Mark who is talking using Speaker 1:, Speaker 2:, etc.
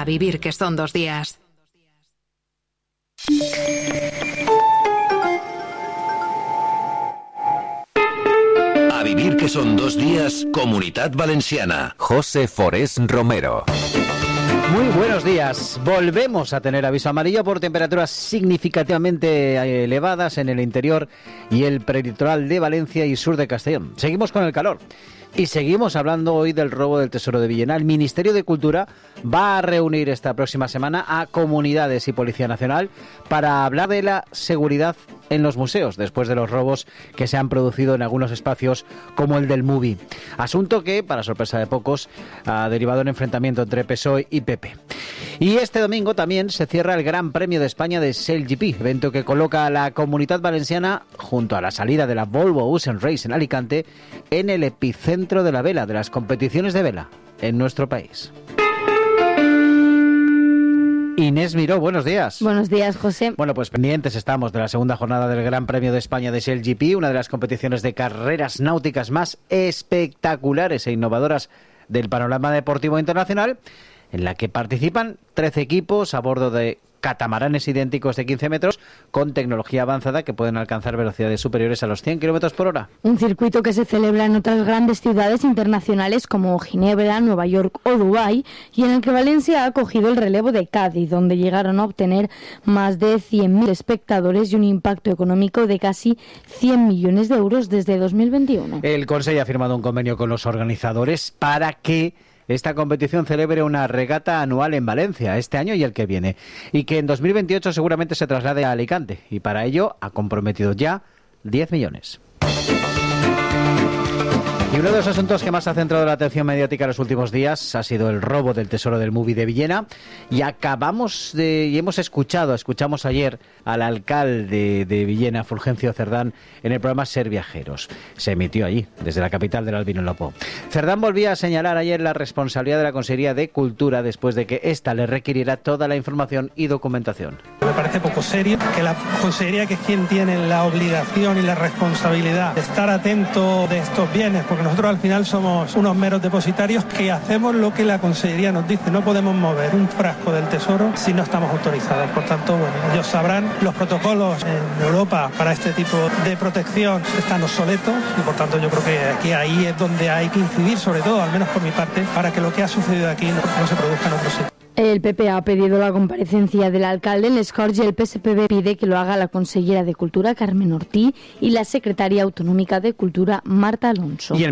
Speaker 1: A vivir que son 2 días.
Speaker 2: A vivir que son 2 días, Comunitat Valenciana. José Forés Romero.
Speaker 3: Muy buenos días. Volvemos a tener aviso amarillo por temperaturas significativamente elevadas en el interior y el prelitoral de Valencia y sur de Castellón. Seguimos con el calor. Y seguimos hablando hoy del robo del Tesoro de Villena. El Ministerio de Cultura va a reunir esta próxima semana a comunidades y Policía Nacional para hablar de la seguridad en los museos, después de los robos que se han producido en algunos espacios como el del MUBI. Asunto que, para sorpresa de pocos, ha derivado en enfrentamiento entre PSOE y PP. Y este domingo también se cierra el Gran Premio de España de SailGP, evento que coloca a la Comunitat Valenciana, junto a la salida de la Volvo Ocean Race en Alicante, en el epicentro de la vela, de las competiciones de vela en nuestro país. Inés Miró, buenos días.
Speaker 4: Buenos días, José.
Speaker 3: Bueno, pues pendientes estamos de la segunda jornada del Gran Premio de España de SailGP, una de las competiciones de carreras náuticas más espectaculares e innovadoras del panorama deportivo internacional, en la que participan 13 equipos a bordo de catamaranes idénticos de 15 metros con tecnología avanzada que pueden alcanzar velocidades superiores a los 100 kilómetros por hora.
Speaker 4: Un circuito que se celebra en otras grandes ciudades internacionales como Ginebra, Nueva York o Dubái, y en el que Valencia ha cogido el relevo de Cádiz, donde llegaron a obtener más de 100.000 espectadores y un impacto económico de casi 100 millones de euros desde 2021.
Speaker 3: El Consejo ha firmado un convenio con los organizadores para que esta competición celebre una regata anual en Valencia este año y el que viene, y que en 2028 seguramente se traslade a Alicante, y para ello ha comprometido ya 10 millones. Y uno de los asuntos que más ha centrado la atención mediática en los últimos días ha sido el robo del Tesoro del MUBI de Villena, y escuchamos ayer al alcalde de Villena, Fulgencio Cerdán, en el programa Ser Viajeros. Se emitió allí, desde la capital del Albino Lopo. Cerdán volvía a señalar ayer la responsabilidad de la Consellería de Cultura después de que ésta le requiriera toda la información y documentación.
Speaker 5: Me parece poco serio que la Consellería, que es quien tiene la obligación y la responsabilidad de estar atento de estos bienes, porque nosotros al final somos unos meros depositarios que hacemos lo que la Consellería nos dice. No podemos mover un frasco del tesoro si no estamos autorizados. Por tanto, bueno, ellos sabrán, los protocolos en Europa para este tipo de protección están obsoletos, y por tanto yo creo que ahí es donde hay que incidir, sobre todo, al menos por mi parte, para que lo que ha sucedido aquí no se produzca en otro sitio.
Speaker 4: El PP ha pedido la comparecencia del alcalde en les Corts y el PSPB pide que lo haga la consellera de Cultura, Carmen Ortí, y la secretaria autonómica de Cultura, Marta Alonso.